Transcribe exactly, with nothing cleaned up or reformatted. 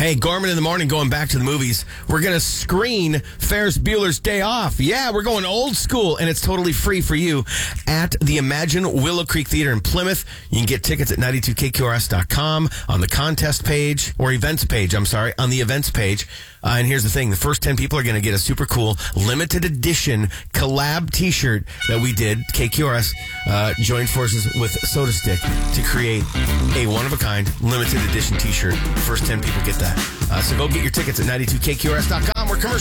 Hey, Gorman in the morning going back to the movies. We're going to screen Ferris Bueller's Day Off. Yeah, we're going old school, and it's totally free for you at the Imagine Willow Creek Theater in Plymouth. You can get tickets at ninety-two K Q R S dot com on the contest page, or events page, I'm sorry, on the events page. Uh, and here's the thing. The first ten people are going to get a super cool limited edition collab t-shirt that we did. K Q R S uh, joined forces with Soda Stick to create a one-of-a-kind limited edition t-shirt. First ten people get that. Uh, so go get your tickets at ninety-two K Q R S dot com. We're commercial.